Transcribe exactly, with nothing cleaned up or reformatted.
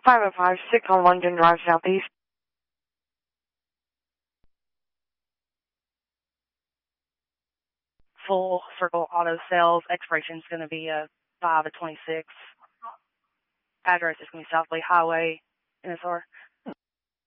five oh five, six on London Drive Southeast. Full Circle Auto Sales. Expiration is going to be uh, five of twenty-six. Address is going to be South Lee Highway, N S R